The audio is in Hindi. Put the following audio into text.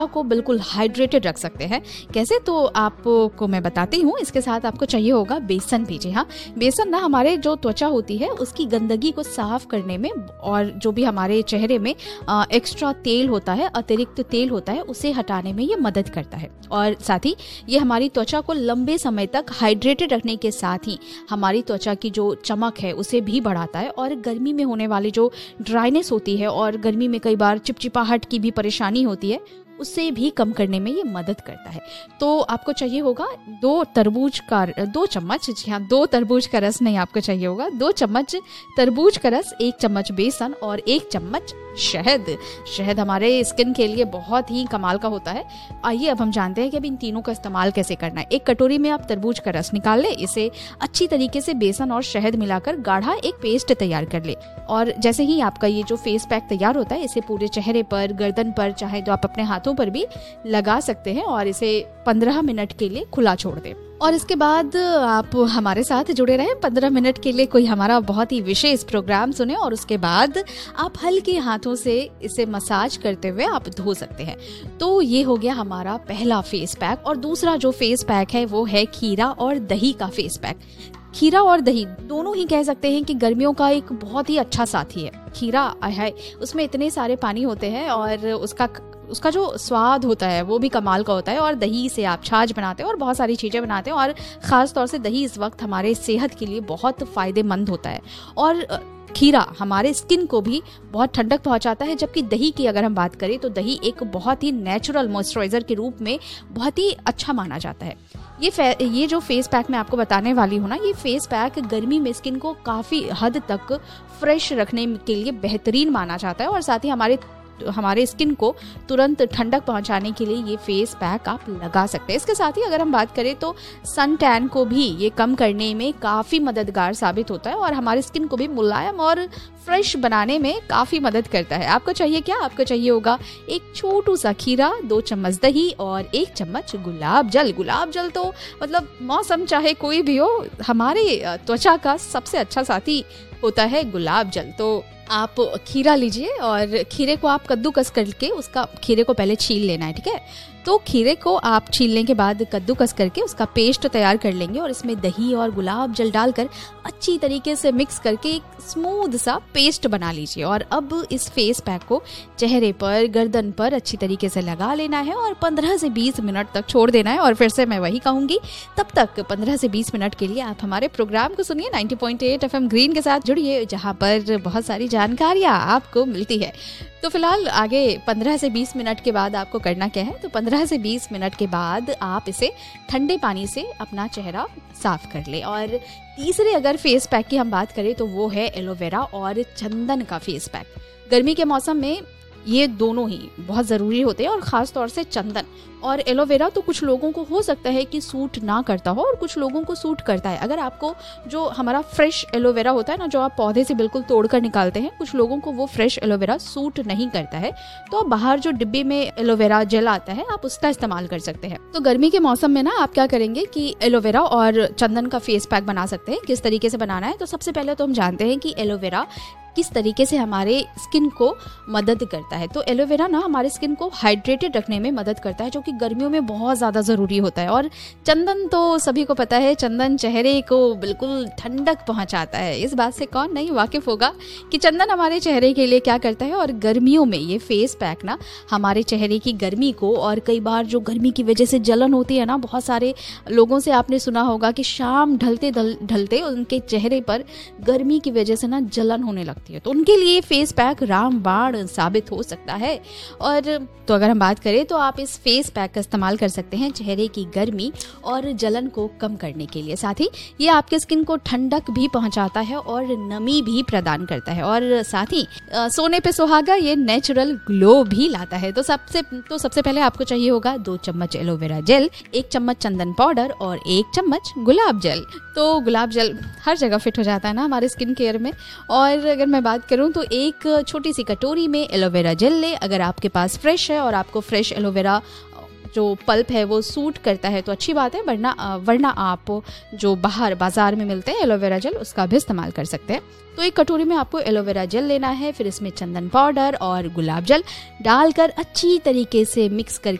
को बिल्कुल हाइड्रेटेड रख सकते हैं। कैसे, तो आपको मैं बताती हूँ। इसके साथ आपको चाहिए होगा बेसन भी। जी हाँ, बेसन ना हमारे जो त्वचा होती है उसकी गंदगी को साफ करने में और जो भी हमारे चेहरे में एक्स्ट्रा तेल होता है, अतिरिक्त तेल होता है, उसे हटाने में ये मदद करता है। और साथ ही ये हमारी त्वचा को लंबे समय तक हाइड्रेटेड रखने के साथ ही हमारी त्वचा की जो चमक है उसे भी बढ़ाता है। और गर्मी में होने वाली जो ड्राइनेस होती है और गर्मी में कई बार चिपचिपाहट की भी परेशानी होती है, उससे भी कम करने में ये मदद करता है। तो आपको चाहिए होगा 2 चम्मच, जी हाँ, 2 तरबूज का रस नहीं, आपको चाहिए होगा 2 चम्मच तरबूज का रस, 1 चम्मच बेसन और 1 चम्मच शहद। शहद हमारे स्किन के लिए बहुत ही कमाल का होता है। आइए अब हम जानते हैं कि अब इन तीनों का इस्तेमाल कैसे करना है। एक कटोरी में आप तरबूज का रस निकाल ले, इसे अच्छी तरीके से बेसन और शहद मिलाकर गाढ़ा एक पेस्ट तैयार कर ले। और जैसे ही आपका ये जो फेस पैक तैयार होता है, इसे पूरे चेहरे पर, गर्दन पर, चाहे तो आप अपने हाथों पर भी लगा सकते हैं और इसे 15 मिनट के लिए खुला छोड़ दें। और इसके बाद आप हमारे साथ जुड़े रहें 15 मिनट के लिए, कोई हमारा बहुत ही विशेष प्रोग्राम सुने और उसके बाद आप हल्के हाथों से इसे मसाज करते हुए आप धो सकते हैं। तो ये हो गया हमारा पहला फेस पैक। और दूसरा जो फेस पैक है वो है खीरा और दही का फेस पैक। खीरा और दही दोनों ही कह सकते हैं कि गर्मियों का एक बहुत ही अच्छा साथी है। खीरा है, उसमें इतने सारे पानी होते हैं और उसका जो स्वाद होता है वो भी कमाल का होता है। और दही से आप छाछ बनाते हैं और बहुत सारी चीज़ें बनाते हैं। और ख़ास तौर से दही इस वक्त हमारे सेहत के लिए बहुत फ़ायदेमंद होता है। और खीरा हमारे स्किन को भी बहुत ठंडक पहुंचाता है। जबकि दही की अगर हम बात करें तो दही एक बहुत ही नेचुरल मॉइस्चराइज़र के रूप में बहुत ही अच्छा माना जाता है। ये जो फेस पैक मैं आपको बताने वाली हूँ ना, ये फेस पैक गर्मी में स्किन को काफ़ी हद तक फ्रेश रखने के लिए बेहतरीन माना जाता है। और साथ ही हमारे स्किन को तुरंत ठंडक पहुंचाने के लिए ये फेस पैक आप लगा सकते हैं। इसके साथ ही अगर हम बात करें तो सन टैन को भी ये कम करने में काफ़ी मददगार साबित होता है और हमारे स्किन को भी मुलायम और फ्रेश बनाने में काफ़ी मदद करता है। आपको चाहिए क्या? आपको चाहिए होगा एक छोटू सा खीरा, 2 चम्मच दही और 1 चम्मच गुलाब जल। गुलाब जल तो मतलब मौसम चाहे कोई भी हो, हमारे त्वचा का सबसे अच्छा साथी होता है गुलाब जल। तो आप खीरा लीजिए और खीरे को आप कद्दूकस करके खीरे को पहले छील लेना है, ठीक है। तो खीरे को आप छीलने के बाद कद्दूकस करके उसका पेस्ट तैयार कर लेंगे और इसमें दही और गुलाब जल डालकर अच्छी तरीके से मिक्स करके एक स्मूथ सा पेस्ट बना लीजिए। और अब इस फेस पैक को चेहरे पर, गर्दन पर अच्छी तरीके से लगा लेना है और 15 से 20 मिनट तक छोड़ देना है। और फिर से मैं वही कहूँगी, तब तक 15 से 20 मिनट के लिए आप हमारे प्रोग्राम को सुनिए 90.8 FM ग्रीन के साथ जुड़िए, जहाँ पर बहुत सारी जानकारियाँ आपको मिलती है। तो फिलहाल आगे 15 से 20 मिनट के बाद आपको करना क्या है, तो 15 से 20 मिनट के बाद आप इसे ठंडे पानी से अपना चेहरा साफ कर ले। और तीसरे अगर फेस पैक की हम बात करें तो वो है एलोवेरा और चंदन का फेस पैक। गर्मी के मौसम में ये दोनों ही बहुत ज़रूरी होते हैं और ख़ास तौर से चंदन और एलोवेरा तो कुछ लोगों को हो सकता है कि सूट ना करता हो और कुछ लोगों को सूट करता है। अगर आपको जो हमारा फ्रेश एलोवेरा होता है ना, जो आप पौधे से बिल्कुल तोड़कर निकालते हैं, कुछ लोगों को वो फ्रेश एलोवेरा सूट नहीं करता है, तो आप बाहर जो डिब्बे में एलोवेरा जेल आता है आप उसका इस्तेमाल कर सकते हैं। तो गर्मी के मौसम में ना आप क्या करेंगे कि एलोवेरा और चंदन का फेस पैक बना सकते हैं। किस तरीके से बनाना है, तो सबसे पहले तो हम जानते हैं कि एलोवेरा किस तरीके से हमारे स्किन को मदद करता है। तो एलोवेरा ना हमारे स्किन को हाइड्रेटेड रखने में मदद करता है, जो कि गर्मियों में बहुत ज़्यादा ज़रूरी होता है। और चंदन तो सभी को पता है, चंदन चेहरे को बिल्कुल ठंडक पहुंचाता है। इस बात से कौन नहीं वाकिफ़ होगा कि चंदन हमारे चेहरे के लिए क्या करता है। और गर्मियों में ये फेस पैक ना हमारे चेहरे की गर्मी को, और कई बार जो गर्मी की वजह से जलन होती है ना, बहुत सारे लोगों से आपने सुना होगा कि शाम ढलते ढलते उनके चेहरे पर गर्मी की वजह से ना जलन होने लगती है, तो उनके लिए फेस पैक रामबाण साबित हो सकता है। और तो अगर हम बात करें तो आप इस फेस पैक का इस्तेमाल कर सकते हैं चेहरे की गर्मी और जलन को कम करने के लिए। साथ ही ये आपके स्किन को ठंडक भी पहुंचाता है और नमी भी प्रदान करता है। और साथ ही सोने पे सुहागा, ये नेचुरल ग्लो भी लाता है। तो सबसे पहले आपको चाहिए होगा 2 चम्मच एलोवेरा जेल, 1 चम्मच चंदन पाउडर और 1 चम्मच गुलाब जल। तो गुलाब जल हर जगह फिट हो जाता है ना हमारे स्किन केयर में। और अगर मैं बात करूं तो एक छोटी सी कटोरी में एलोवेरा जेल ले। अगर आपके पास फ्रेश है और आपको फ्रेश एलोवेरा जो पल्प है वो सूट करता है तो अच्छी बात है, वरना आप जो बाहर बाजार में मिलते हैं एलोवेरा जेल उसका भी इस्तेमाल कर सकते हैं। तो एक कटोरी में आपको एलोवेरा जेल लेना है, फिर इसमें चंदन पाउडर और गुलाब जल डालकर अच्छी तरीके से मिक्स करके